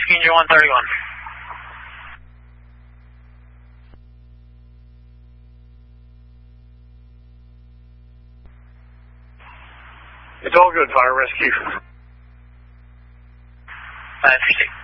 Rescue Engine 131. It's all good, fire rescue. 536.